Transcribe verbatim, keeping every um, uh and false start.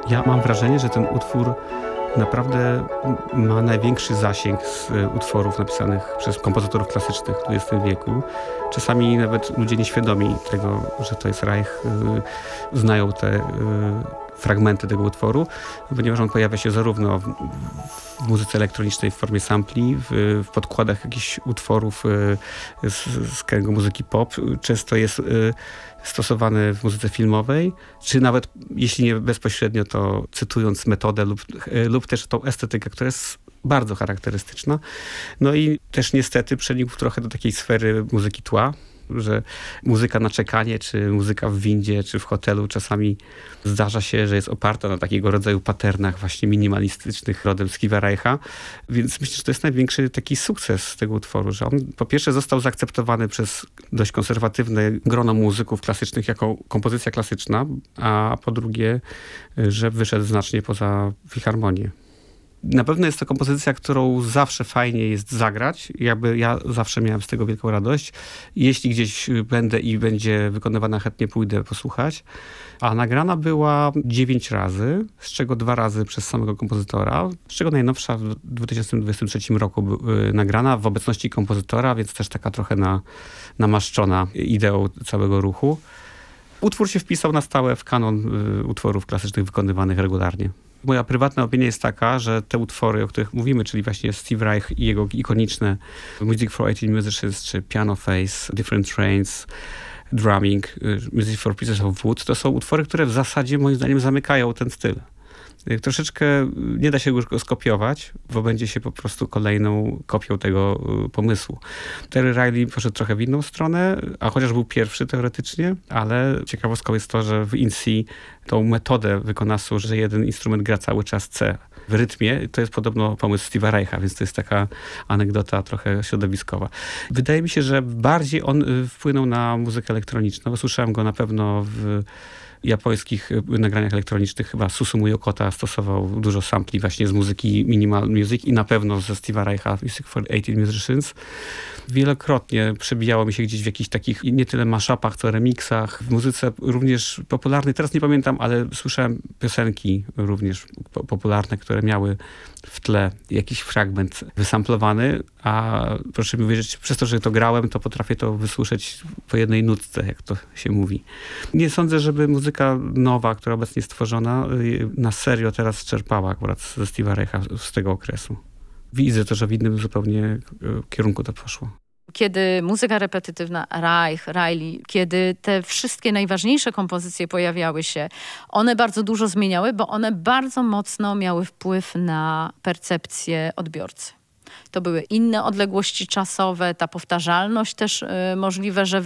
Ja mam wrażenie, że ten utwór naprawdę ma największy zasięg z utworów napisanych przez kompozytorów klasycznych w dwudziestym wieku. Czasami nawet ludzie nieświadomi tego, że to jest Reich, yy, znają te yy, fragmenty tego utworu, ponieważ on pojawia się zarówno w, w muzyce elektronicznej w formie sampli, w, w podkładach jakichś utworów yy, z, z kręgu muzyki pop. Często jest yy, stosowany w muzyce filmowej, czy nawet, jeśli nie bezpośrednio, to cytując metodę lub, lub też tą estetykę, która jest bardzo charakterystyczna. No i też niestety przenikł trochę do takiej sfery muzyki tła, że muzyka na czekanie, czy muzyka w windzie, czy w hotelu czasami zdarza się, że jest oparta na takiego rodzaju patternach właśnie minimalistycznych rodem z Kiewa Reicha. Więc myślę, że to jest największy taki sukces tego utworu, że on po pierwsze został zaakceptowany przez dość konserwatywne grono muzyków klasycznych jako kompozycja klasyczna, a po drugie, że wyszedł znacznie poza filharmonię. Na pewno jest to kompozycja, którą zawsze fajnie jest zagrać. Jakby ja zawsze miałem z tego wielką radość. Jeśli gdzieś będę i będzie wykonywana, chętnie pójdę posłuchać. A nagrana była dziewięć razy, z czego dwa razy przez samego kompozytora, z czego najnowsza w dwa tysiące dwudziestym trzecim roku nagrana w obecności kompozytora, więc też taka trochę na, namaszczona ideą całego ruchu. Utwór się wpisał na stałe w kanon utworów klasycznych wykonywanych regularnie. Moja prywatna opinia jest taka, że te utwory, o których mówimy, czyli właśnie Steve Reich i jego ikoniczne Music for eighteen Musicians, czy Piano Face, Different Trains, Drumming, Music for Pieces of Wood, to są utwory, które w zasadzie moim zdaniem zamykają ten styl. Troszeczkę nie da się go skopiować, bo będzie się po prostu kolejną kopią tego pomysłu. Terry Riley poszedł trochę w inną stronę, a chociaż był pierwszy teoretycznie, ale ciekawostką jest to, że w In C tą metodę wykonawczą, że jeden instrument gra cały czas C w rytmie, to jest podobno pomysł Steve'a Reicha, więc to jest taka anegdota trochę środowiskowa. Wydaje mi się, że bardziej on wpłynął na muzykę elektroniczną. Słyszałem go na pewno w japońskich nagraniach elektronicznych, chyba Susumu Yokota stosował dużo sampli właśnie z muzyki Minimal Music i na pewno ze Steve'a Reicha Music for eighteen Musicians. Wielokrotnie przebijało mi się gdzieś w jakichś takich nie tyle mashupach, co remixach. W muzyce również popularnej, teraz nie pamiętam, ale słyszałem piosenki również popularne, które miały w tle jakiś fragment wysamplowany, a proszę mi uwierzyć, przez to, że to grałem, to potrafię to wysłyszeć po jednej nutce, jak to się mówi. Nie sądzę, żeby muzyka nowa, która obecnie jest stworzona, na serio teraz czerpała akurat ze Steve'a Reicha z tego okresu. Widzę to, że w innym zupełnie kierunku to poszło. Kiedy muzyka repetytywna, Reich, Riley, kiedy te wszystkie najważniejsze kompozycje pojawiały się, one bardzo dużo zmieniały, bo one bardzo mocno miały wpływ na percepcję odbiorcy. To były inne odległości czasowe, ta powtarzalność też y, możliwe, że